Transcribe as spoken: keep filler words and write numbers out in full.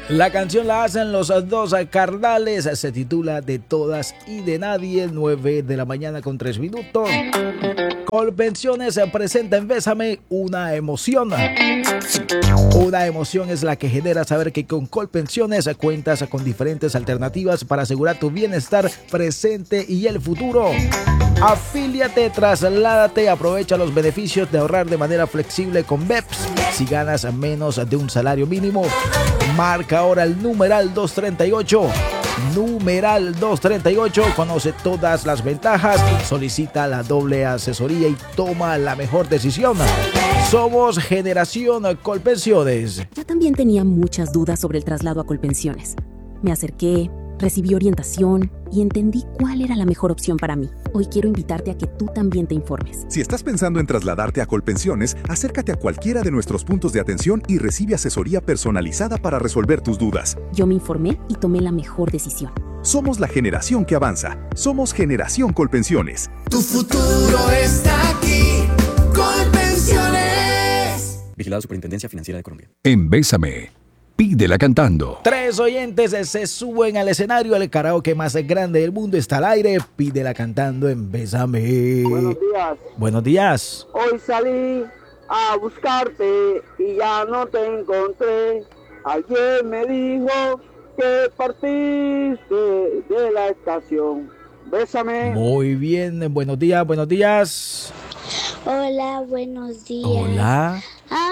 La canción la hacen los dos carnales, se titula De Todas y de Nadie, nueve de la mañana con tres minutos. Colpensiones presenta en Bésame una emoción. Una emoción es la que genera saber que con Colpensiones cuentas con diferentes alternativas para asegurar tu bienestar presente y el futuro. Afíliate, trasládate, aprovecha los beneficios de ahorrar de manera flexible con B E P S. Si ganas menos de un salario mínimo, marca ahora el numeral doscientos treinta y ocho. Numeral doscientos treinta y ocho, conoce todas las ventajas, solicita la doble asesoría y toma la mejor decisión. Somos Generación Colpensiones. Yo también tenía muchas dudas sobre el traslado a Colpensiones. Me acerqué, recibí orientación y entendí cuál era la mejor opción para mí. Hoy quiero invitarte a que tú también te informes. Si estás pensando en trasladarte a Colpensiones, acércate a cualquiera de nuestros puntos de atención y recibe asesoría personalizada para resolver tus dudas. Yo me informé y tomé la mejor decisión. Somos la generación que avanza. Somos Generación Colpensiones. Tu futuro está aquí. Colpensiones. Vigilado Superintendencia Financiera de Colombia. En Bésame, pídela cantando. Tres oyentes se suben al escenario. El karaoke más grande del mundo está al aire. Pídela cantando en Bésame. Buenos días. Buenos días. Hoy salí a buscarte y ya no te encontré. Alguien me dijo que partiste de la estación. Bésame. Muy bien. Buenos días, buenos días. Hola, buenos días. Hola. Ah,